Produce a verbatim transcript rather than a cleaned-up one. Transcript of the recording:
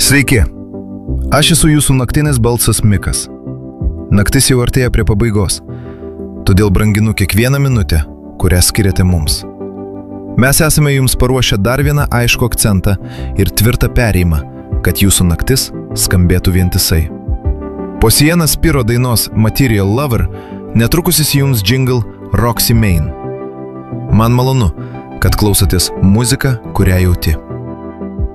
Sveiki, aš esu jūsų naktinis balsas Mikas. Naktis jau artėja prie pabaigos, todėl branginu kiekvieną minutę, kurią skiriate mums. Mes esame jums paruošę dar vieną aiškų akcentą ir tvirtą perėjimą, kad jūsų naktis skambėtų vientisai. Po Sienna Spiro dainos Material Lover netrukus įsijungs jingle Roxy Main. Man malonu, kad klausotės muziką, kurią jauti.